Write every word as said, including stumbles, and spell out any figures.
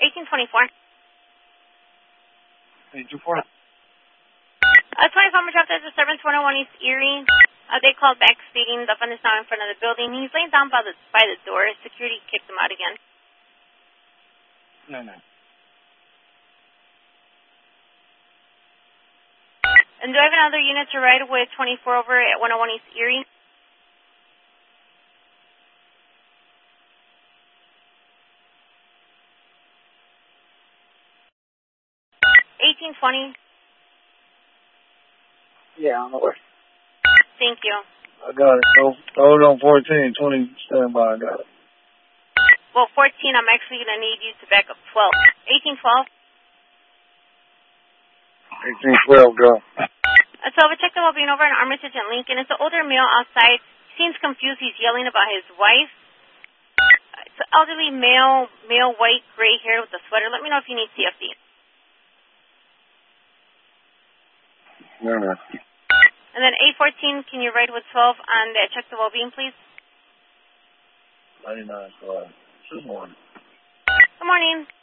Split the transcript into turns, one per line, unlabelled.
eighteen twenty-four.
eighteen twenty-four.
Uh, twenty-four dropped at disturbance one oh one East Erie. Uh, they called back stating the fund is now in front of the building. He's laying down by the by the door. Security kicked him out again.
No, no.
And do I have another unit to ride with twenty-four over at one oh one East Erie? eighteen twenty.
Yeah, on the way.
Thank you.
I got it. So, hold on fourteen, twenty, stand by. I got it.
Well, fourteen, I'm actually going to need you to back up twelve. eighteen twelve.
eighteen twelve, go.
Uh, so we checked the well-being over in Armitage and Lincoln. It's an older male outside. Seems confused. He's yelling about his wife. Uh, it's an elderly male, male, white, gray hair with a sweater. Let me know if you need C F D.
No, no.
And then eight fourteen, can you ride with twelve on the check the well-being, please?
ninety-nine, so, uh, good morning.
Good morning.